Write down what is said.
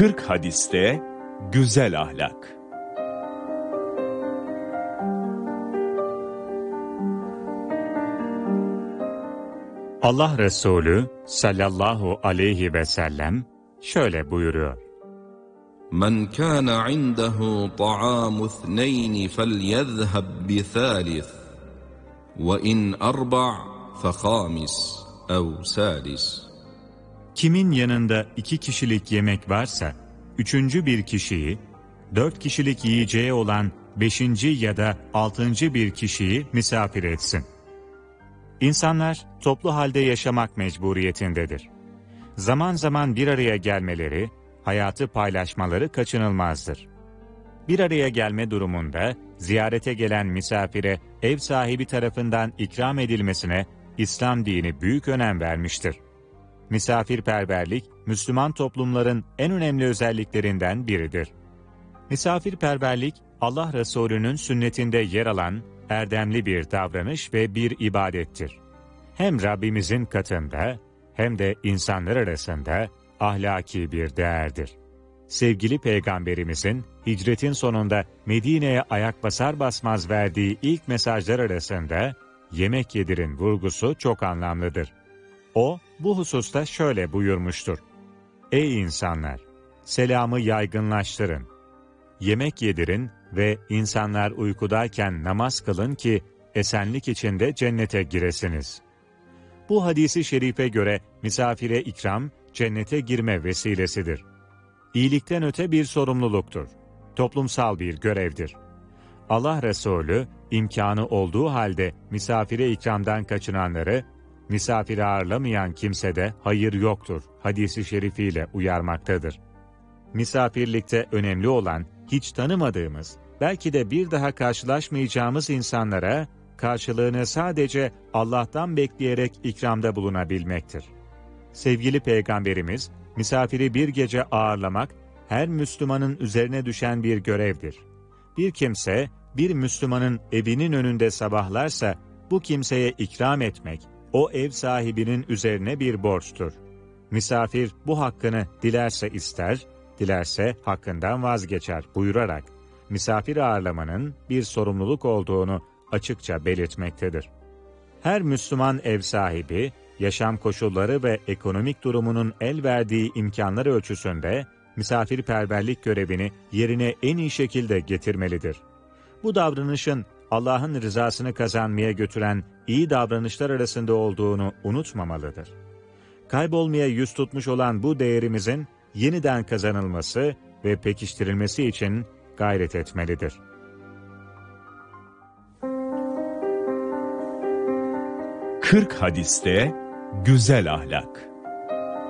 40 hadiste güzel ahlak. Allah Resulü sallallahu aleyhi ve sellem şöyle buyuruyor: Men kana indehu ta'amu ithnayn felyezheb bi thalith ve in arba' fe khamis ev sadis. Kimin yanında 2 kişilik yemek varsa, 3. bir kişiyi, 4 kişilik yiyeceği olan 5. ya da 6. bir kişiyi misafir etsin. İnsanlar toplu halde yaşamak mecburiyetindedir. Zaman zaman bir araya gelmeleri, hayatı paylaşmaları kaçınılmazdır. Bir araya gelme durumunda ziyarete gelen misafire ev sahibi tarafından ikram edilmesine İslam dini büyük önem vermiştir. Misafirperverlik, Müslüman toplumların en önemli özelliklerinden biridir. Misafirperverlik, Allah Resulü'nün sünnetinde yer alan erdemli bir davranış ve bir ibadettir. Hem Rabbimizin katında hem de insanlar arasında ahlaki bir değerdir. Sevgili Peygamberimizin hicretin sonunda Medine'ye ayak basar basmaz verdiği ilk mesajlar arasında yemek yedirin vurgusu çok anlamlıdır. O, bu hususta şöyle buyurmuştur: Ey insanlar! Selamı yaygınlaştırın. Yemek yedirin ve insanlar uykudayken namaz kılın ki esenlik içinde cennete giresiniz. Bu hadisi şerife göre misafire ikram, cennete girme vesilesidir. İyilikten öte bir sorumluluktur. Toplumsal bir görevdir. Allah Resulü, imkanı olduğu halde misafire ikramdan kaçınanları, misafiri ağırlamayan kimsede hayır yoktur hadisi şerifiyle uyarmaktadır. Misafirlikte önemli olan, hiç tanımadığımız, belki de bir daha karşılaşmayacağımız insanlara karşılığını sadece Allah'tan bekleyerek ikramda bulunabilmektir. Sevgili Peygamberimiz, misafiri bir gece ağırlamak, her Müslümanın üzerine düşen bir görevdir. Bir kimse, bir Müslümanın evinin önünde sabahlarsa, bu kimseye ikram etmek, o ev sahibinin üzerine bir borçtur. Misafir bu hakkını dilerse ister, dilerse hakkından vazgeçer buyurarak, misafir ağırlamanın bir sorumluluk olduğunu açıkça belirtmektedir. Her Müslüman ev sahibi, yaşam koşulları ve ekonomik durumunun el verdiği imkanlar ölçüsünde misafirperverlik görevini yerine en iyi şekilde getirmelidir. Bu davranışın Allah'ın rızasını kazanmaya götüren iyi davranışlar arasında olduğunu unutmamalıdır. Kaybolmaya yüz tutmuş olan bu değerimizin yeniden kazanılması ve pekiştirilmesi için gayret etmelidir. Kırk hadiste güzel ahlak.